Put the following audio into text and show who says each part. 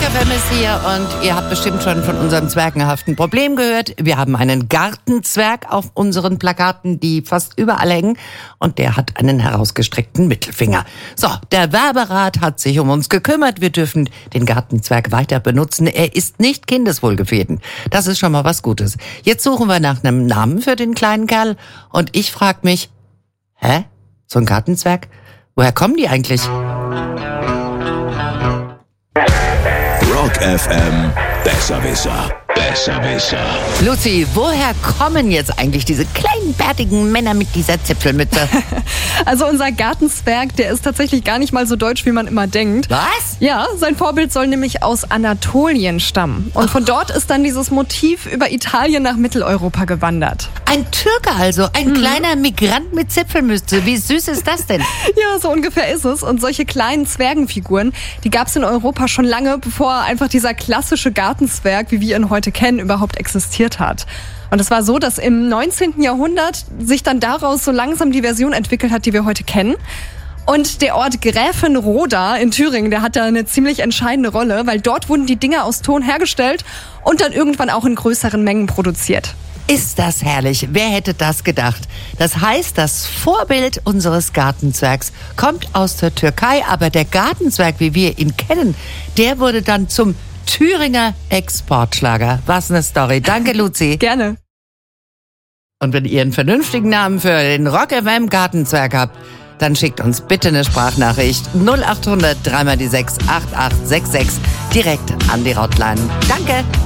Speaker 1: FM ist hier und ihr habt bestimmt schon von unserem zwergenhaften Problem gehört. Wir haben einen Gartenzwerg auf unseren Plakaten, die fast überall hängen, und der hat einen herausgestreckten Mittelfinger. So, der Werberat hat sich um uns gekümmert. Wir dürfen den Gartenzwerg weiter benutzen. Er ist nicht kindeswohlgefährdend. Das ist schon mal was Gutes. Jetzt suchen wir nach einem Namen für den kleinen Kerl und ich frag mich, so ein Gartenzwerg? Woher kommen die eigentlich?
Speaker 2: Rock FM, Besserwisser, Besserwisser.
Speaker 1: Lucy, woher kommen jetzt eigentlich diese kleinen, bärtigen Männer mit dieser Zipfelmütze?
Speaker 3: Also unser Gartenzwerg, der ist tatsächlich gar nicht mal so deutsch, wie man immer denkt.
Speaker 1: Was?
Speaker 3: Ja, sein Vorbild soll nämlich aus Anatolien stammen. Und von dort ist dann dieses Motiv über Italien nach Mitteleuropa gewandert.
Speaker 1: Ein Türke also, ein kleiner Migrant mit Zipfelmütze. Wie süß ist das denn?
Speaker 3: Ja, so ungefähr ist es. Und solche kleinen Zwergenfiguren, die gab es in Europa schon lange, bevor einfach dieser klassische Gartenzwerg, wie wir ihn heute kennen, überhaupt existiert hat. Und es war so, dass im 19. Jahrhundert sich dann daraus so langsam die Version entwickelt hat, die wir heute kennen. Und der Ort Gräfenroda in Thüringen, der hat da eine ziemlich entscheidende Rolle, weil dort wurden die Dinger aus Ton hergestellt und dann irgendwann auch in größeren Mengen produziert.
Speaker 1: Ist das herrlich? Wer hätte das gedacht? Das heißt, das Vorbild unseres Gartenzwergs kommt aus der Türkei, aber der Gartenzwerg, wie wir ihn kennen, der wurde dann zum Thüringer Exportschlager. Was eine Story. Danke, Luzi.
Speaker 3: Gerne.
Speaker 1: Und wenn ihr einen vernünftigen Namen für den Rock FM Gartenzwerg habt, dann schickt uns bitte eine Sprachnachricht 0800 3x6 8866 direkt an die Hotline. Danke.